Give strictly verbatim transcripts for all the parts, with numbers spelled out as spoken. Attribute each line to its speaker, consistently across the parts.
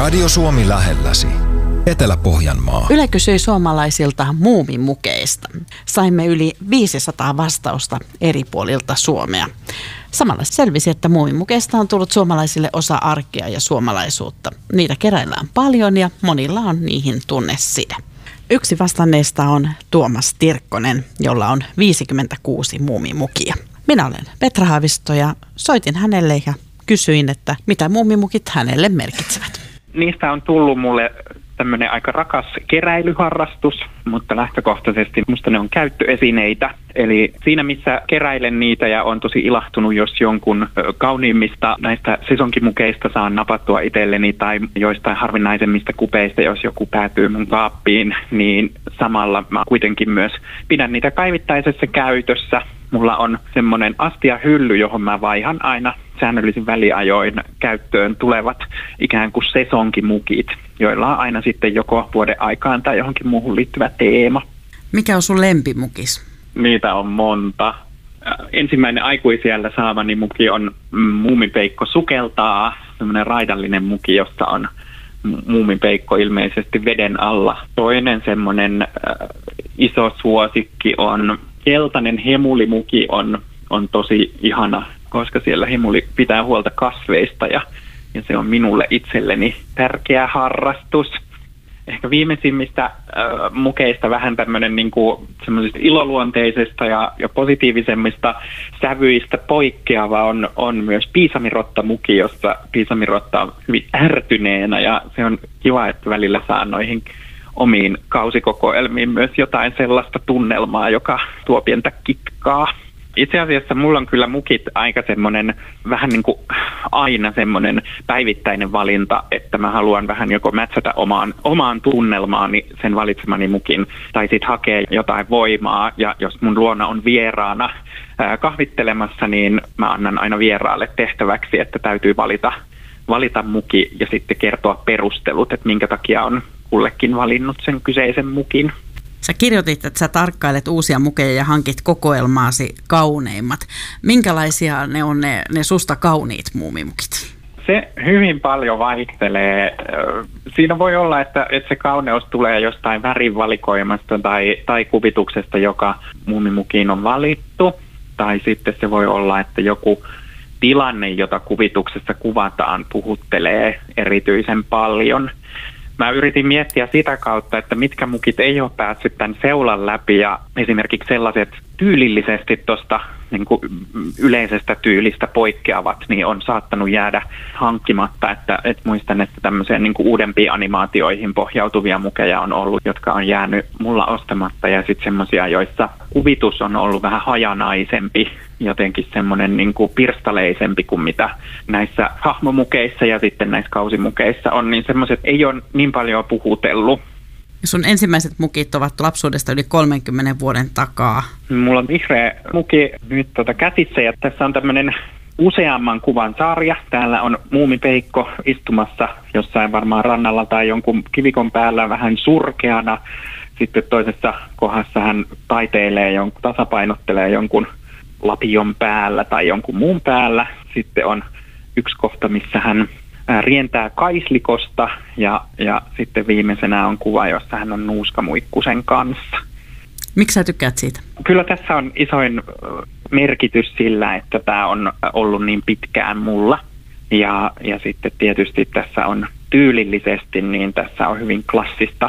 Speaker 1: Radio Suomi lähelläsi. Etelä-Pohjanmaa.
Speaker 2: Yle kysyi suomalaisilta muumimukeista. Saimme yli viisisataa vastausta eri puolilta Suomea. Samalla selvisi, että muumimukeista on tullut suomalaisille osa arkea ja suomalaisuutta. Niitä keräillään paljon ja monilla on niihin tunneside. Yksi vastanneista on Tuomas Tirkkonen, jolla on viisikymmentäkuusi muumimukia. Minä olen Petra Haavisto ja soitin hänelle ja kysyin, että mitä muumimukit hänelle merkitsevät.
Speaker 3: Niistä on tullut mulle tämmöinen aika rakas keräilyharrastus, mutta lähtökohtaisesti musta ne on käyttöesineitä. Eli siinä, missä keräilen niitä ja on tosi ilahtunut, jos jonkun kauniimmista näistä sesonkimukeista saan napattua itselleni tai joistain harvinaisemmista kupeista, jos joku päätyy mun kaappiin, niin samalla mä kuitenkin myös pidän niitä päivittäisessä käytössä. Mulla on semmoinen astiahylly, johon mä vaihan aina säännöllisin väliajoin käyttöön tulevat ikään kuin sesonkimukit, joilla on aina sitten joko vuoden aikaan tai johonkin muuhun liittyvä teema.
Speaker 2: Mikä on sun lempimukis?
Speaker 3: Niitä on monta. Ensimmäinen aikuisiällä saamani muki on Muumipeikko sukeltaa, semmoinen raidallinen muki, jossa on muumipeikko ilmeisesti veden alla. Toinen semmoinen äh, iso suosikki on keltainen hemulimuki on, on tosi ihana, koska siellä hemuli pitää huolta kasveista ja, ja se on minulle itselleni tärkeä harrastus. Ehkä viimeisimmistä äh, mukeista vähän tämmöinen niin kuin semmoisista iloluonteisesta ja, ja positiivisemmista sävyistä poikkeava on, on myös piisamirottamuki, jossa piisamirotta on hyvin ärtyneenä ja se on kiva, että välillä saa noihin omiin kausikokoelmiin myös jotain sellaista tunnelmaa, joka tuo pientä kitkaa. Itse asiassa mulla on kyllä mukit aika semmoinen vähän niin kuin aina semmoinen päivittäinen valinta, että mä haluan vähän joko mätsätä omaan, omaan tunnelmaani sen valitsemani mukin tai sitten hakea jotain voimaa ja jos mun luona on vieraana ää, kahvittelemassa, niin mä annan aina vieraalle tehtäväksi, että täytyy valita, valita muki ja sitten kertoa perustelut, että minkä takia on kullekin valinnut sen kyseisen mukin.
Speaker 2: Sä kirjoitit, että sä tarkkailet uusia mukeja ja hankit kokoelmaasi kauneimmat. Minkälaisia ne on ne, ne susta kauniit muumimukit?
Speaker 3: Se hyvin paljon vaihtelee. Siinä voi olla, että, että se kauneus tulee jostain värivalikoimasta tai, tai kuvituksesta, joka muumimukiin on valittu. Tai sitten se voi olla, että joku tilanne, jota kuvituksessa kuvataan, puhuttelee erityisen paljon. Mä yritin miettiä sitä kautta, että mitkä mukit ei ole päässyt tämän seulan läpi ja esimerkiksi sellaiset tyylillisesti tuosta niin kuin yleisestä tyylistä poikkeavat, niin on saattanut jäädä hankkimatta. Että, että muistan, että tämmöiseen niin kuin uudempiin animaatioihin pohjautuvia mukeja on ollut, jotka on jäänyt mulla ostamatta ja sitten semmoisia, joissa kuvitus on ollut vähän hajanaisempi, jotenkin semmoinen niin kuin pirstaleisempi kuin mitä näissä hahmomukeissa ja sitten näissä kausimukeissa on, niin semmoiset ei ole niin paljon puhutellut.
Speaker 2: Ja sun ensimmäiset mukit ovat lapsuudesta yli kolmenkymmenen vuoden takaa.
Speaker 3: Mulla on vihreä muki nyt tota käsissä ja tässä on tämmöinen useamman kuvan sarja. Täällä on muumipeikko istumassa jossain varmaan rannalla tai jonkun kivikon päällä vähän surkeana. Sitten toisessa kohdassa hän taiteilee, jonkun, tasapainottelee jonkun lapion päällä tai jonkun muun päällä. Sitten on yksi kohta, missä hän rientää kaislikosta ja, ja sitten viimeisenä on kuva, jossa hän on nuuskamuikkusen kanssa.
Speaker 2: Miksi sä tykkäät siitä?
Speaker 3: Kyllä tässä on isoin merkitys sillä, että tämä on ollut niin pitkään mulla. Ja, ja sitten tietysti tässä on tyylillisesti, niin tässä on hyvin klassista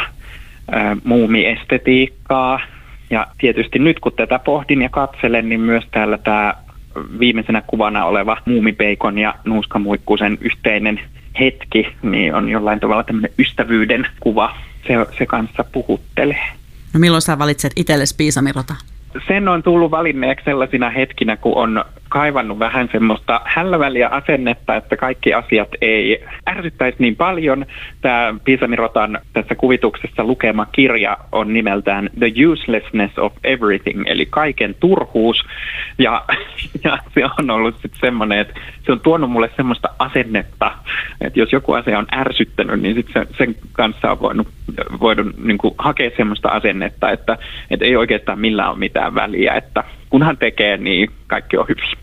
Speaker 3: ä, muumiestetiikkaa. Ja tietysti nyt kun tätä pohdin ja katselen, niin myös täällä tämä viimeisenä kuvana oleva muumipeikon ja nuuskamuikkusen yhteinen hetki, niin on jollain tavalla tämmöinen ystävyyden kuva. Se, se kanssa puhuttelee.
Speaker 2: No milloin sä valitset itsellesi piisamirota?
Speaker 3: Sen on tullut valinneeksi sellaisina hetkinä, kun on kaivannut vähän semmoista hälläväliä asennetta, että kaikki asiat ei ärsyttäisi niin paljon. Tämä Piisamirotan tässä kuvituksessa lukema kirja on nimeltään The Uselessness of Everything, eli kaiken turhuus. Ja, ja se on ollut sitten semmoinen, että se on tuonut mulle semmoista asennetta, että jos joku asia on ärsyttänyt, niin sitten sen kanssa on voinut, voinut niin kuin hakea semmoista asennetta, että, että ei oikeastaan millään ole mitään väliä, että kunhan tekee, niin kaikki on hyvin.